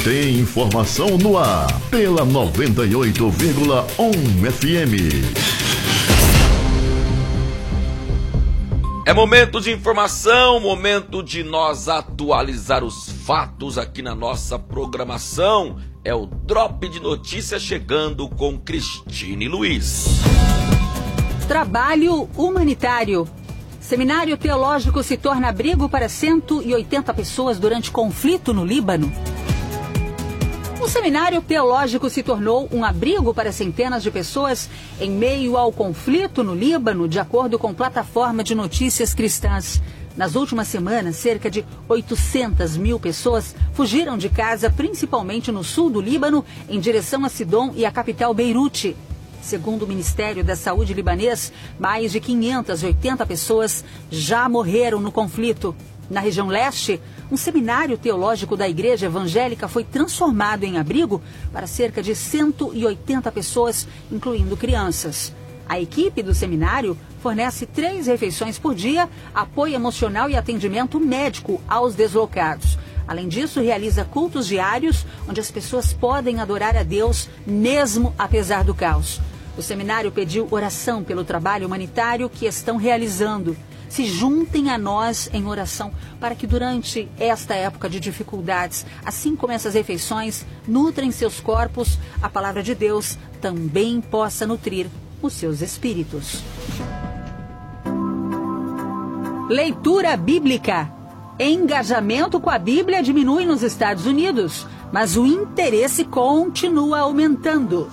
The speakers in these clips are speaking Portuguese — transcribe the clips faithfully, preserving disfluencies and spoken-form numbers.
Tem informação no ar, pela noventa e oito vírgula um F M. É momento de informação, momento de nós atualizar os fatos aqui na nossa programação. É o Drop de Notícias chegando com Cristine Luiz. Trabalho humanitário. Seminário teológico se torna abrigo para cento e oitenta pessoas durante conflito no Líbano. O seminário teológico se tornou um abrigo para centenas de pessoas em meio ao conflito no Líbano, de acordo com plataforma de notícias cristãs. Nas últimas semanas, cerca de oitocentas mil pessoas fugiram de casa, principalmente no sul do Líbano, em direção a Sidom e a capital Beirute. Segundo o Ministério da Saúde libanês, mais de quinhentas e oitenta pessoas já morreram no conflito. Na região leste, um seminário teológico da Igreja Evangélica foi transformado em abrigo para cerca de cento e oitenta pessoas, incluindo crianças. A equipe do seminário fornece três refeições por dia, apoio emocional e atendimento médico aos deslocados. Além disso, realiza cultos diários, onde as pessoas podem adorar a Deus, mesmo apesar do caos. O seminário pediu oração pelo trabalho humanitário que estão realizando. Se juntem a nós em oração para que durante esta época de dificuldades, assim como essas refeições nutrem seus corpos, a palavra de Deus também possa nutrir os seus espíritos. Leitura bíblica. Engajamento com a Bíblia diminui nos Estados Unidos, mas o interesse continua aumentando.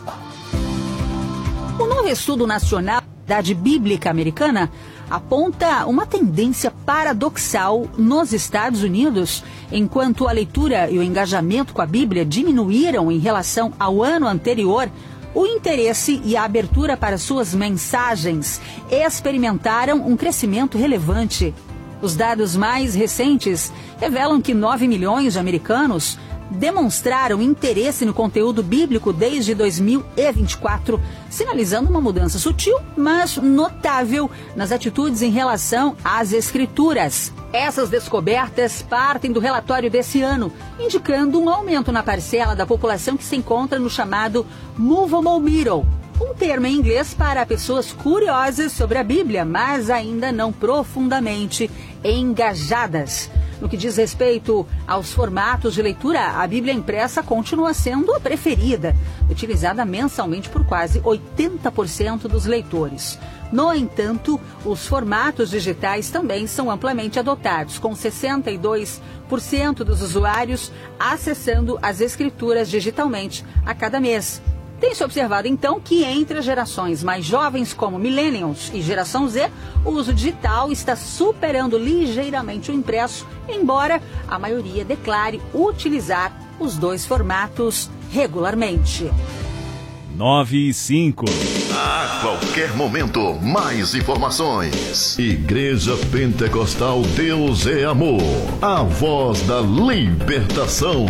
O novo estudo nacional da Idade Bíblica Americana aponta uma tendência paradoxal nos Estados Unidos, enquanto a leitura e o engajamento com a Bíblia diminuíram em relação ao ano anterior. O interesse e a abertura para suas mensagens experimentaram um crescimento relevante. Os dados mais recentes revelam que nove milhões de americanos demonstraram interesse no conteúdo bíblico desde dois mil e vinte e quatro, sinalizando uma mudança sutil, mas notável nas atitudes em relação às escrituras. Essas descobertas partem do relatório desse ano, indicando um aumento na parcela da população que se encontra no chamado Movable Middle, um termo em inglês para pessoas curiosas sobre a Bíblia, mas ainda não profundamente engajadas. No que diz respeito aos formatos de leitura, a Bíblia impressa continua sendo a preferida, utilizada mensalmente por quase oitenta por cento dos leitores. No entanto, os formatos digitais também são amplamente adotados, com sessenta e dois por cento dos usuários acessando as escrituras digitalmente a cada mês. Tem-se observado, então, que entre as gerações mais jovens, como Millennials e Geração Z, o uso digital está superando ligeiramente o impresso, embora a maioria declare utilizar os dois formatos regularmente. nove e cinco. A qualquer momento, mais informações. Igreja Pentecostal Deus é Amor, a voz da libertação.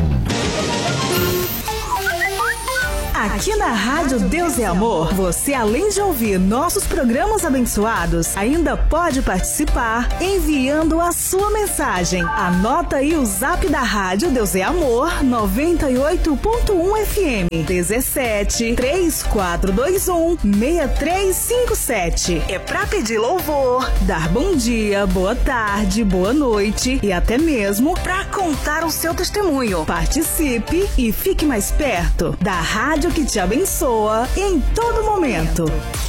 Aqui na Rádio Deus é Amor, você, além de ouvir nossos programas abençoados, ainda pode participar enviando a sua mensagem. Anota aí o zap da Rádio Deus é Amor, noventa e oito ponto um F M, dezessete, três quatro dois um, seis três cinco sete. É pra pedir louvor, dar bom dia, boa tarde, boa noite e até mesmo pra contar o seu testemunho. Participe e fique mais perto da Rádio que te abençoa em todo momento.